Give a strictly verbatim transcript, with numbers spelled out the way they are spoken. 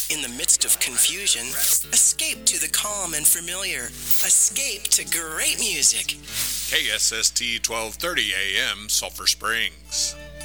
In the midst of confusion, escape to the calm and familiar. Escape to great music. K S S T twelve thirty A M, Sulphur Springs.